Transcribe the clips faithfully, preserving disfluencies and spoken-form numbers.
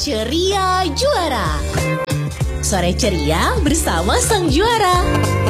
Ceria Juara. Sore ceria bersama sang juara.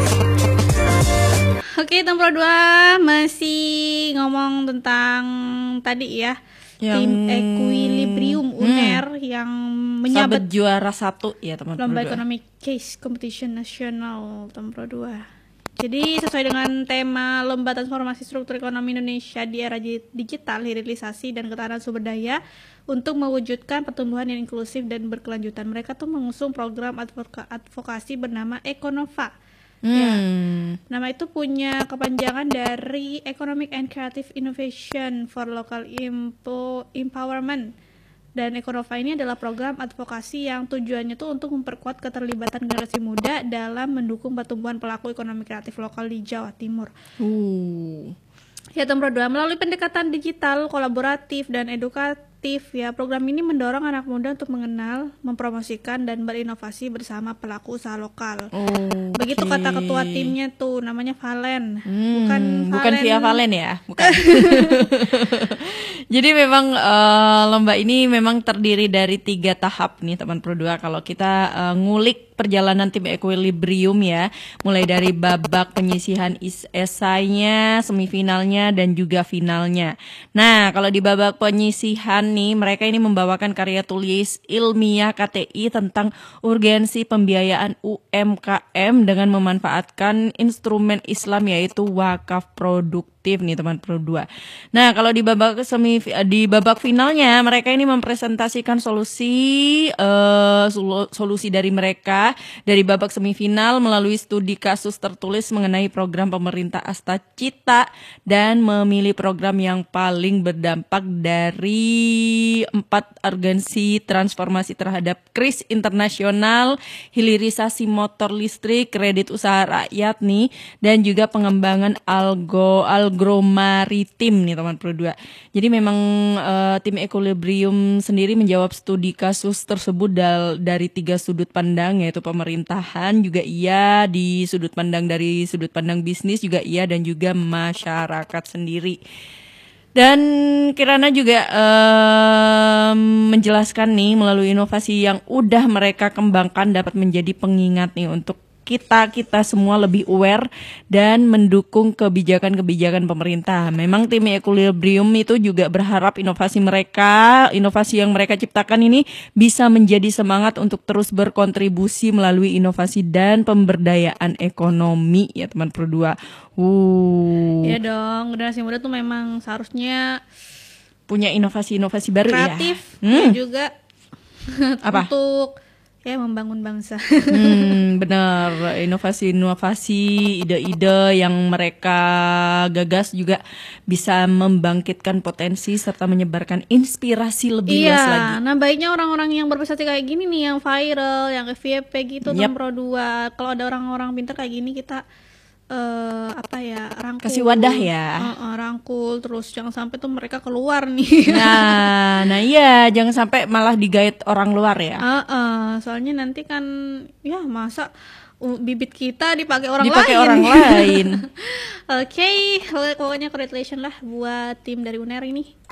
Oke, Tempro dua masih ngomong tentang tadi ya, yang, tim Equilibrium U N E R hmm, yang menyabet juara satu ya teman-teman. Lomba Economic Case Competition Nasional Tempro dua. Jadi sesuai dengan tema Lomba Transformasi Struktur Ekonomi Indonesia di Era Digital, Hilirisasi dan Ketahanan Sumber Daya untuk mewujudkan pertumbuhan yang inklusif dan berkelanjutan. Mereka tuh mengusung program advoka- advokasi bernama Econova. Hmm. Ya, nama itu punya kepanjangan dari Economic and Creative Innovation for Local Impo- Empowerment. Dan Econova ini adalah program advokasi yang tujuannya tuh untuk memperkuat keterlibatan generasi muda dalam mendukung pertumbuhan pelaku ekonomi kreatif lokal di Jawa Timur. Uh. Ya, Tempro dua melalui pendekatan digital, kolaboratif dan edukatif ya, program ini mendorong anak muda untuk mengenal, mempromosikan dan berinovasi bersama pelaku usaha lokal. Oh, begitu okay. Kata ketua timnya tuh namanya Valen. Hmm, bukan Valen. Bukan via Valen ya, bukan. Jadi memang uh, lomba ini memang terdiri dari tiga tahap nih teman Pro dua. Kalau kita uh, ngulik perjalanan tim Equilibrium ya, mulai dari babak penyisihan is- esainya, semifinalnya dan juga finalnya. Nah, kalau di babak penyisihan nih, mereka ini membawakan karya tulis ilmiah K T I tentang urgensi pembiayaan U M K M dengan memanfaatkan instrumen Islam yaitu wakaf produktif nih teman Pro dua. Nah, kalau di babak semi di babak finalnya mereka ini mempresentasikan solusi uh, solusi dari mereka dari babak semifinal melalui studi kasus tertulis mengenai program pemerintah Asta Cita dan memilih program yang paling berdampak dari empat urgensi transformasi terhadap kris internasional, hilirisasi motor listrik, kredit usaha rakyat nih, dan juga pengembangan algo agromaritim nih teman Pro dua. Jadi memang uh, tim Equilibrium sendiri menjawab studi kasus tersebut dal- dari tiga sudut pandang, yaitu pemerintahan juga iya, di sudut pandang dari sudut pandang bisnis juga iya, dan juga masyarakat sendiri. Dan Kirana juga um, menjelaskan nih melalui inovasi yang udah mereka kembangkan dapat menjadi pengingat nih untuk kita-kita semua lebih aware dan mendukung kebijakan-kebijakan pemerintah. Memang tim Equilibrium itu juga berharap inovasi mereka, inovasi yang mereka ciptakan ini bisa menjadi semangat untuk terus berkontribusi melalui inovasi dan pemberdayaan ekonomi ya teman Pro dua. Uh. Ya dong, generasi muda tuh memang seharusnya punya inovasi-inovasi baru kreatif, ya. Hmm. Dan juga apa? Untuk ya membangun bangsa. Hmm, benar, inovasi-inovasi, ide-ide yang mereka gagas juga bisa membangkitkan potensi serta menyebarkan inspirasi lebih iya, luas lagi. Nah baiknya orang-orang yang berprestasi kayak gini nih, yang viral, yang F Y P gitu, yep. Tempro dua. Kalau ada orang-orang pintar kayak gini kita Uh, apa ya rangkul, kasih wadah ya, uh, uh, rangkul terus jangan sampai tuh mereka keluar nih. Nah, nah iya jangan sampai malah digait orang luar ya. Uh, uh, soalnya nanti kan ya masa uh, bibit kita dipakai orang dipakai lain. orang lain. Oke, okay, pokoknya congratulations lah buat tim dari U N E R ini.